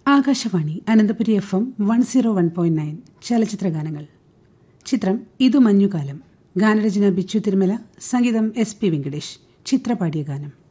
Akashvani Ananthapuri FM 101.9 ചലച്ചിത്രഗാനങ്ങൾ. ചിത്രം ഇതു മഞ്ഞുകാലം. ഗാനരചന ബിച്ചു തിരുമല, സംഗീതം SP വെങ്കടേഷ്. ചിത്രപാടിയ ഗാനം.